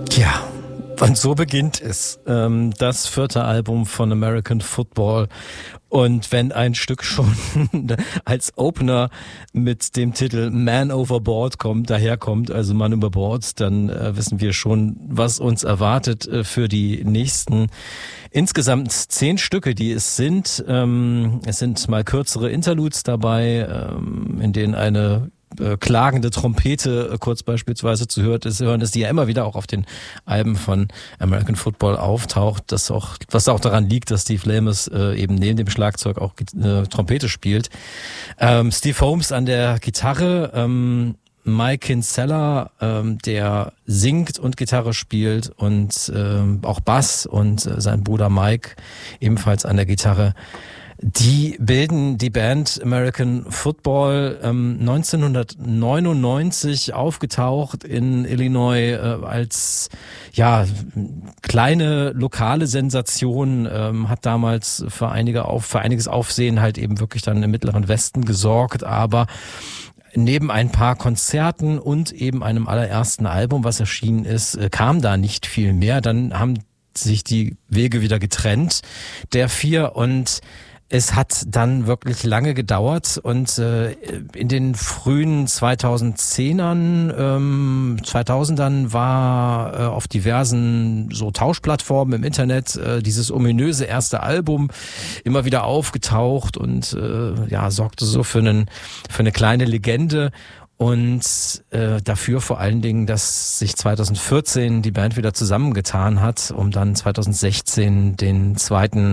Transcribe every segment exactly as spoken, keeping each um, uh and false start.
Ja, und so beginnt es. Ähm, das vierte Album von American Football. Und wenn ein Stück schon als Opener mit dem Titel Man Overboard kommt, daherkommt, also Mann über Bord, dann äh, wissen wir schon, was uns erwartet äh, für die nächsten insgesamt zehn Stücke, die es sind. Ähm, es sind mal kürzere Interludes dabei, ähm, in denen eine äh, klagende Trompete äh, kurz beispielsweise zu hören ist, hören ist, die ja immer wieder auch auf den Alben von American Football auftaucht, das auch, was auch daran liegt, dass Steve Lamus äh, eben neben dem Schlagzeug auch äh, Trompete spielt. Ähm, Steve Holmes an der Gitarre, ähm, Mike Kinsella, ähm, der singt und Gitarre spielt und ähm, auch Bass, und äh, sein Bruder Mike ebenfalls an der Gitarre. Die bilden die Band American Football, ähm, neunzehnhundertneunundneunzig aufgetaucht in Illinois äh, als ja kleine lokale Sensation, ähm, hat damals für einige auf, für einiges Aufsehen halt eben wirklich dann im Mittleren Westen gesorgt, aber neben ein paar Konzerten und eben einem allerersten Album, was erschienen ist, kam da nicht viel mehr. Dann haben sich die Wege wieder getrennt, der vier, und es hat dann wirklich lange gedauert, und äh, in den frühen zweitausendzehnern, ähm, zweitausendern war äh, auf diversen so Tauschplattformen im Internet äh, dieses ominöse erste Album immer wieder aufgetaucht und äh, ja sorgte so für einen für eine kleine Legende. Und äh, dafür vor allen Dingen, dass sich zweitausendvierzehn die Band wieder zusammengetan hat, um dann zweitausendsechzehn den zweiten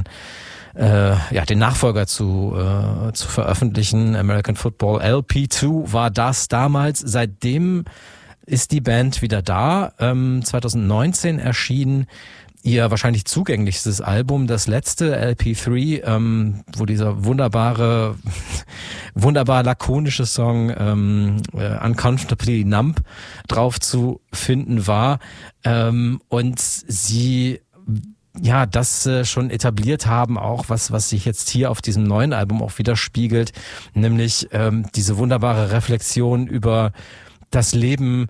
Äh, ja, den Nachfolger zu äh, zu veröffentlichen. American Football L P zwei war das damals. Seitdem ist die Band wieder da. Ähm, zweitausendneunzehn erschien ihr wahrscheinlich zugänglichstes Album, das letzte L P drei, ähm, wo dieser wunderbare, wunderbar lakonische Song ähm, äh, Uncomfortably Numb drauf zu finden war. Ähm, und sie ja, das äh, schon etabliert haben, auch was was sich jetzt hier auf diesem neuen Album auch widerspiegelt, nämlich ähm, diese wunderbare Reflexion über das Leben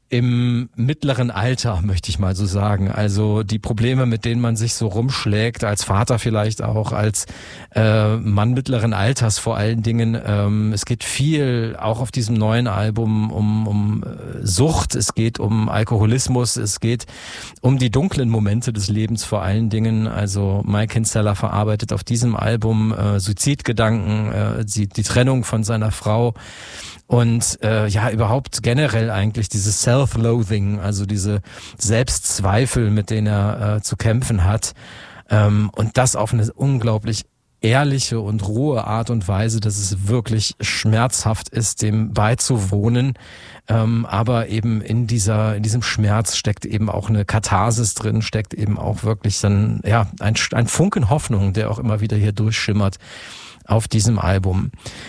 im mittleren Alter, möchte ich mal so sagen. Also die Probleme, mit denen man sich so rumschlägt, als Vater vielleicht auch, als äh, Mann mittleren Alters vor allen Dingen. Ähm, es geht viel, auch auf diesem neuen Album, um, um Sucht, es geht um Alkoholismus, es geht um die dunklen Momente des Lebens vor allen Dingen. Also Mike Kinsella verarbeitet auf diesem Album äh, Suizidgedanken, äh, die, die Trennung von seiner Frau. Und äh, ja, überhaupt generell eigentlich dieses Self-Loathing, also diese Selbstzweifel, mit denen er äh, zu kämpfen hat. Ähm, und das auf eine unglaublich ehrliche und rohe Art und Weise, dass es wirklich schmerzhaft ist, dem beizuwohnen. Ähm, aber eben in dieser, in diesem Schmerz steckt eben auch eine Katharsis drin, steckt eben auch wirklich dann, ja, ein, ein Funken Hoffnung, der auch immer wieder hier durchschimmert auf diesem Album.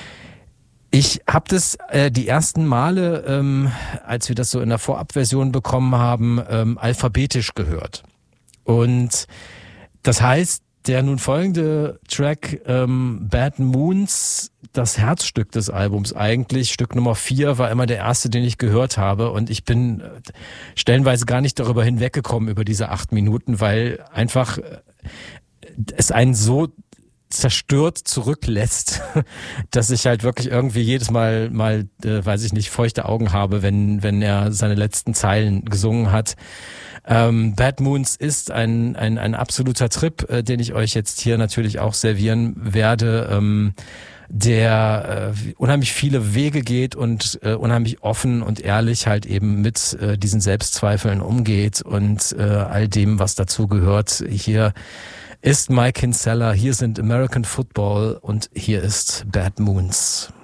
Ich habe das äh, die ersten Male, ähm, als wir das so in der Vorabversion bekommen haben, ähm, alphabetisch gehört. Und das heißt, der nun folgende Track, ähm, Bad Moons, das Herzstück des Albums eigentlich, Stück Nummer vier, war immer der erste, den ich gehört habe. Und ich bin äh, stellenweise gar nicht darüber hinweggekommen, über diese acht Minuten, weil einfach äh, es einen so zerstört zurücklässt, dass ich halt wirklich irgendwie jedes Mal mal äh, weiß ich nicht, feuchte Augen habe, wenn wenn er seine letzten Zeilen gesungen hat. Ähm, Bad Moons ist ein ein ein absoluter Trip, äh, den ich euch jetzt hier natürlich auch servieren werde, ähm, der äh, unheimlich viele Wege geht und äh, unheimlich offen und ehrlich halt eben mit äh, diesen Selbstzweifeln umgeht und äh, all dem, was dazu gehört. Hier ist Mike Kinsella, hier sind American Football und hier ist Bad Moons.